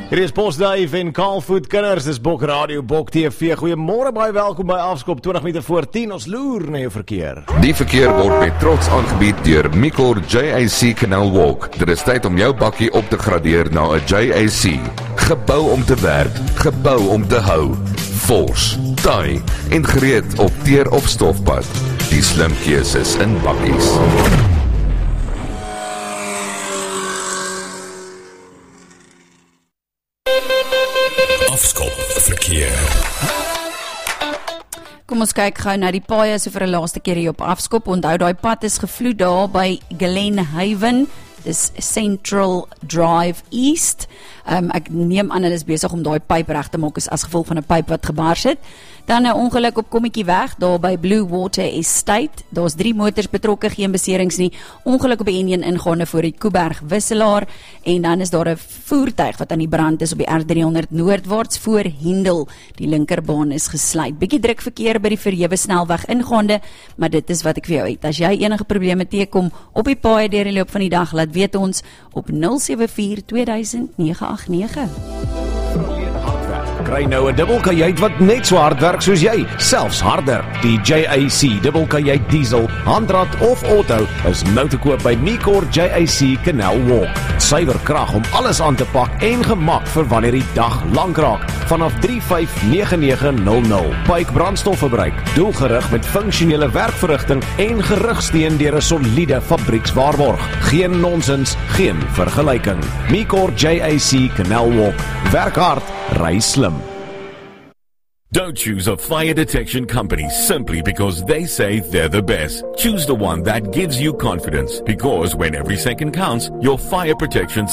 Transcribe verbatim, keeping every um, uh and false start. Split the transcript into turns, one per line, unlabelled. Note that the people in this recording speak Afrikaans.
Hier is Bos Dave en Kaalvoet Kinders, dis Bok Radio, Bok T V. Goeiemôre, baie welkom by Afskop, twintig minute voor tien, ons loer na jou verkeer.
Die verkeer word met trots aangebied deur Micor J A C Canal Walk. Dit is tyd om jou bakkie op te gradeer na 'n J A C. Gebou om te werk, gebou om te hou. Fors, taai en gereed op teer of stofpad. Die slim keuses in bakkies.
Afskop verkeer.
Kom ons kyk gou na die paaie so vir 'n laaste keer hier op Afskop. Onthou daai pad is gevloed daar by Glenhaven. Dis Central Drive East. Um, ek neem aan hulle is besig om daai pyp reg te maak is as gevolg van 'n pyp wat gebaars het. Dan 'n ongeluk op Kommetjie weg daar by Blue Water Estate. Daar's drie motors betrokke, geen beserings nie. Ongeluk op die N een ingaande voor die Kuiberg wisselaar en dan is daar 'n voertuig wat aan die brand is op die R driehonderd noordwaarts voor Hendel. Die linkerbaan is gesluit. Bietjie druk verkeer by die Verhewe snelweg ingaande, maar dit is wat ek vir jou het. As jy enige probleme teekom op die paaie deur die loop van die dag, laat weet ons op nul sewe vier twee duisend nege agt nege.
Kry nou 'n dubbelkajuit wat net so hard werk soos jy, selfs harder. Die J A C dubbelkajuit diesel, handrad of auto is nou te koop by Micor J A C Canal Walk. Suiwer krag om alles aan te pak en gemak vir wanneer die dag lank raak. Vanaf drie vyf nege nege nul nul. Pyke brandstofverbruik, doelgerig met funksionele werkverrigting en gerugsteun deur 'n soliede fabriekswaarborg. Geen nonsens, geen vergelyking. Micor J A C Canal Walk. Werk hard, ry slim.
Don't choose a fire detection company simply because they say they're the best. Choose the one that gives you confidence, because when every second counts, your fire protection